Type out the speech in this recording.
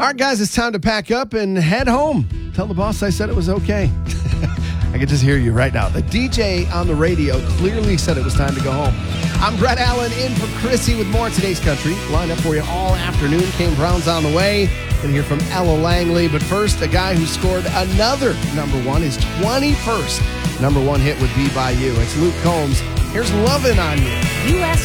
All right, guys, it's time to pack up and head home. Tell the boss I said it was okay. I can just hear you right now. The DJ on the radio clearly said it was time to go home. I'm Brett Allen in for Chrissy with more Today's Country. Lined up for you all afternoon. Kane Brown's on the way. Gonna hear from Ella Langley. But first, a guy who scored another number one, his 21st number one hit with Be By You. It's Luke Combs. Here's Lovin' On You. U.S.